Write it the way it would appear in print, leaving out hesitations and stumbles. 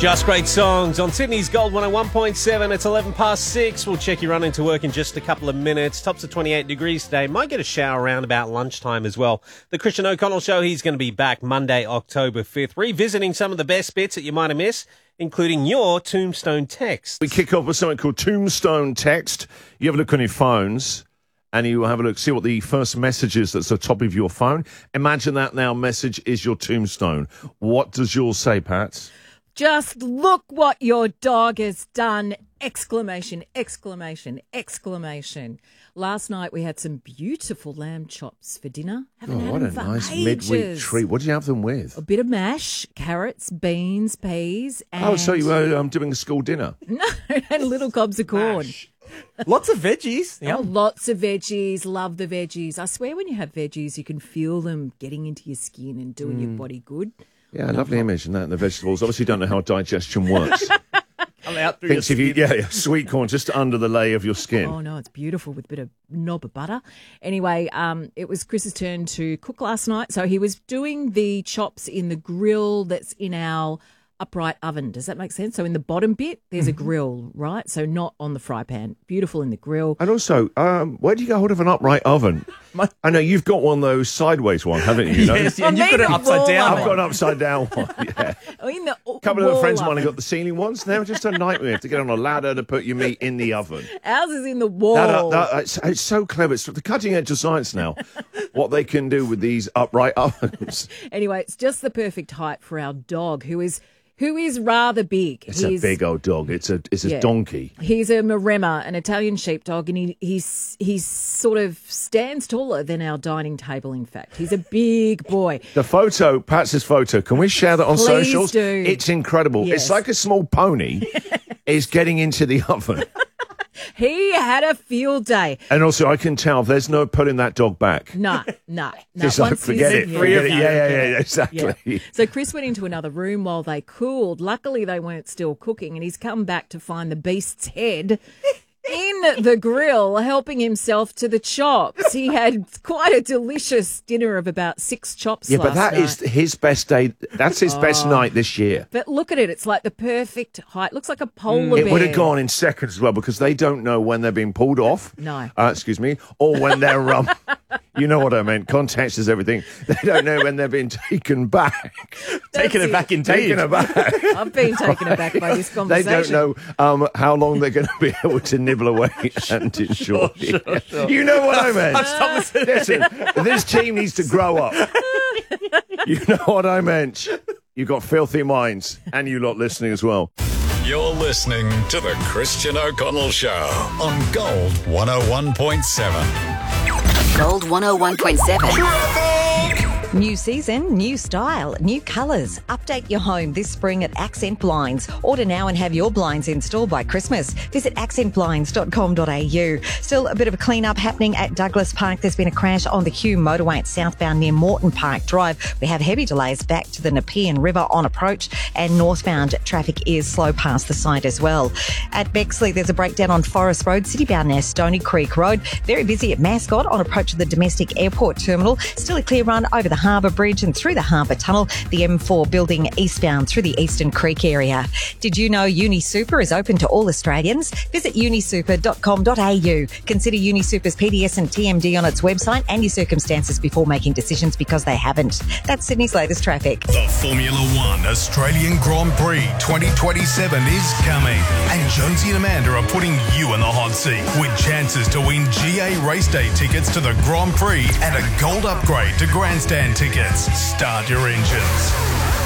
Just great songs on Sydney's Gold 101.7. It's 11 past 6. We'll check you running to work in just a couple of minutes. Tops of 28 degrees today. Might get a shower around about lunchtime as well. The Christian O'Connell Show, he's going to be back Monday, October 5th, revisiting some of the best bits that you might have missed, including your Tombstone text. We kick off with something called Tombstone Text. You have a look on your phones and you have a look, see what the first message is that's at the top of your phone. Imagine that now message is your tombstone. What does yours say, Pat? Just look what your dog has done! Exclamation, exclamation, exclamation. Last night we had some beautiful lamb chops for dinner. Haven't had What them a for nice ages. midweek treat. What did you have them with? A bit of mash, carrots, beans, peas, and... Oh, so you were doing a school dinner? No, and little cobs of corn. Lots of veggies. Oh, lots of veggies. Love the veggies. I swear when you have veggies, you can feel them getting into your skin and doing your body good. Yeah, lovely image and that, and the vegetables. Obviously don't know how digestion works. I'm out through Thinks your if you, skin. yeah, sweet corn just under the layer of your skin. Oh, no, it's beautiful with a bit of knob of butter. Anyway, it was Chris's turn to cook last night. So he was doing the chops in the grill that's in our upright oven. Does that make sense? So in the bottom bit, there's a grill, right? So not on the fry pan. Beautiful in the grill. And also, where do you get hold of an upright oven? I know you've got one of those sideways one, haven't you? Yes, and you've got it upside down. I've got an upside down one, yeah. In the A couple of friends of mine oven. have got the ceiling ones. They're just a nightmare to get on a ladder to put your meat in the oven. Ours is in the wall. It's so clever. It's the cutting edge of science now, what they can do with these upright ovens. Anyway, it's just the perfect height for our dog, who is rather big. It's a big old dog. It's a donkey. He's a Maremma, an Italian sheepdog, and he sort of stands taller than our dining table, in fact. He's a big boy. The photo, Pat's photo, can we share that on Please socials? do. It's incredible. Yes. It's like a small pony is getting into the oven. He had a field day. And also, I can tell there's no putting that dog back. No. Just like, Once forget he's it. in Forget here- it. Yeah, exactly. Yeah. So Chris went into another room while they cooled. Luckily, they weren't still cooking, and he's come back to find the beast's head in the grill, helping himself to the chops. He had quite a delicious dinner of about 6 chops Yeah, but last that night. is his best day. That's his best night this year. But look at it. It's like the perfect height. Looks like a polar bear. It would have gone in seconds as well because they don't know when they're being pulled off. No. Excuse me. Or when they're, you know what I meant. Context is everything. They don't know when they're being taken back. Taking it back indeed. Taken aback. I've been taken aback by this They conversation. don't know how long they're going to be able to nibble away and enjoy. Sure. You know what I meant. Listen, this team needs to grow up. You know what I meant. You've got filthy minds, and you lot listening as well. You're listening to The Christian O'Connell Show on Gold 101.7. Gold 101.7. New season, new style, new colours. Update your home this spring at Accent Blinds. Order now and have your blinds installed by Christmas. Visit accentblinds.com.au. Still a bit of a clean-up happening at Douglas Park. There's been a crash on the Kew motorway at southbound near Moreton Park Drive. We have heavy delays back to the Nepean River on approach, and northbound traffic is slow past the site as well. At Bexley, there's a breakdown on Forest Road, citybound near Stony Creek Road. Very busy at Mascot on approach to the domestic airport terminal. Still a clear run over the Harbour Bridge and through the Harbour Tunnel, the M4 building eastbound through the Eastern Creek area. Did you know UniSuper is open to all Australians? Visit unisuper.com.au. Consider UniSuper's PDS and TMD on its website and your circumstances before making decisions, because they haven't. That's Sydney's latest traffic. The Formula One Australian Grand Prix 2027 is coming, and Jonesy and Amanda are putting you in the hot seat with chances to win GA race day tickets to the Grand Prix and a gold upgrade to grandstand tickets. Start your engines.